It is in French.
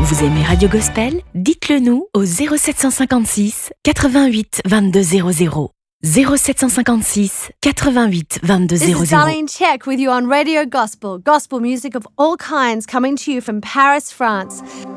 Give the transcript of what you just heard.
Vous aimez Radio Gospel? Dites-le nous au 0756 88 22 00. 0756 88 22 00. This is Darlene Check with you on Radio Gospel. Gospel music of all kinds coming to you from Paris, France.